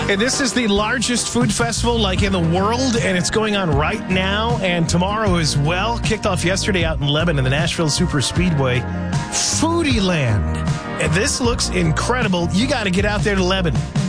And this is the largest food festival like in the world, and it's going on right now and tomorrow as well. Kicked off yesterday out in Lebanon, the Nashville Super Speedway. Foodie Land. And this looks incredible. You got to get out there to Lebanon.